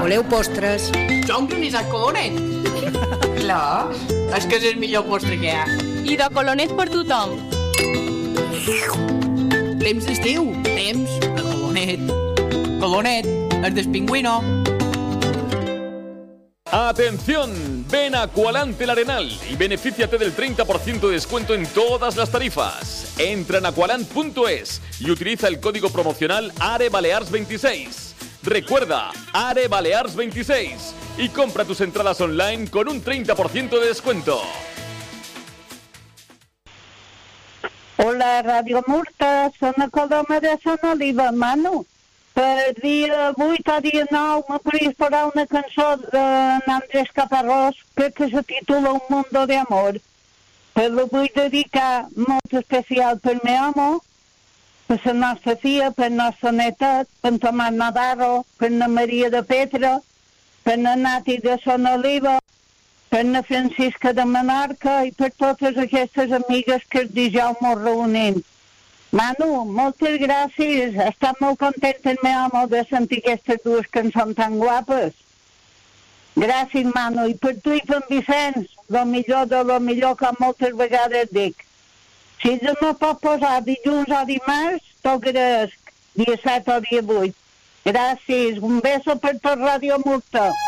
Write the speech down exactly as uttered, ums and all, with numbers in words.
Voleu postres? Jo un granissat colonet. Clar, és que és el millor postre que hi ha. I de colonet per tothom. Temps d'estiu, temps de colonet. Colonet, el del pingüino. ¡Atención! Ven a Aqualante El Arenal y benefíciate del treinta por ciento de descuento en todas las tarifas. Entra en aqualant punto es y utiliza el código promocional A R E Balears veintiséis. Recuerda, A R E Balears veintiséis y compra tus entradas online con un treinta por ciento de descuento. Hola, Radio Murta, soy la Coloma de Son Oliva, Manu. Per dia vuit a dia nou me podries parar una cançó d'Andrés Caparrós, crec que se titula Un mundo de amor. Però la vull dedicar molt especial per meu amo, per la nostra filla, per la nostra netet, per Tomàs Navarro, per la Maria de Petra, per la Nati de Son Oliva, per la Francisca de Menorca i per totes aquestes amigues que el dijous mos reunim. Manu, moltes gràcies. Està molt content el meu home de sentir aquestes dues cançons tan guapes. Gràcies, Manu. I per tu i per Vicenç, lo millor de lo millor, que moltes vegades dic. Si no me pot posar dilluns o dimarts, tocaràs dia set o dia vuit. Gràcies. Un beso per tot Radio Murta.